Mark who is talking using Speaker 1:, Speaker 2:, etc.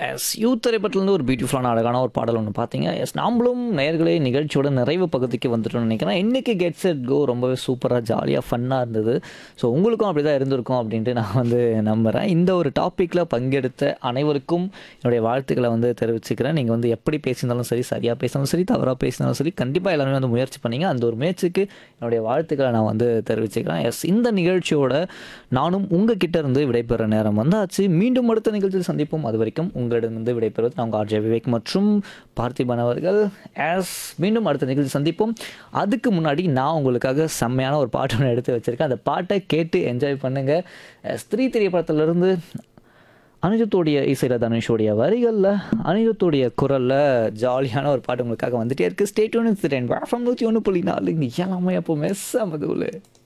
Speaker 1: S youth திரைப்படத்துலேருந்து ஒரு பியூட்டிஃபுல்லான அழகான ஒரு பாடல் ஒன்று பார்த்தீங்க. எஸ் நாமளும் நேயர்களே நிகழ்ச்சியோட நிறைவு பகுதிக்கு வந்துட்டோம்னு நினைக்கிறேன். இன்றைக்கி கெட் செட் கோ ரொம்பவே சூப்பராக ஜாலியாக ஃபன்னாக இருந்தது. ஸோ உங்களுக்கும் அப்படி தான் இருந்திருக்கும் அப்படின்ட்டு நான் நம்புகிறேன். இந்த ஒரு டாப்பிக்கில் பங்கெடுத்த அனைவருக்கும் என்னுடைய வாழ்த்துக்களை தெரிவிச்சுக்கிறேன். நீங்கள் எப்படி பேசியிருந்தாலும் சரி, சரியாக பேசினாலும் சரி, தவறாக பேசினாலும் சரி, கண்டிப்பாக எல்லாருமே முயற்சி பண்ணீங்க. அந்த ஒரு முயற்சிக்கு என்னுடைய வாழ்த்துக்களை நான் தெரிவிச்சுக்கிறேன். எஸ் இந்த நிகழ்ச்சியோட நானும் உங்ககிட்ட இருந்து விடைபெற நேரம் வந்தாச்சு. மீண்டும் அடுத்த நிகழ்ச்சியில் சந்திப்போம். அது வரைக்கும் உங்களிடமிருந்து விடைபெறுவது நான் உங்கள் ஆர்ஜே விவேக் மற்றும் பார்த்திபன் அவர்கள். எஸ் மீண்டும் அடுத்த நிகழ்ச்சி சந்திப்போம். அதுக்கு முன்னாடி நான் உங்களுக்காக செம்மையான ஒரு பாட்டு ஒன்று எடுத்து வச்சுருக்கேன். அந்த பாட்டை கேட்டு என்ஜாய் பண்ணுங்கள். ஸ்திரீ திரைப்படத்திலிருந்து அனிருத்தோடைய இசையில் தனுஷோடைய வரிகளில் அனிருத்தோடைய குரலில் ஜாலியான ஒரு பாட்டு உங்களுக்காக வந்துட்டே இருக்குது. Stay tune. 101.4 எல்லாமே எப்போவுமே செமதுல.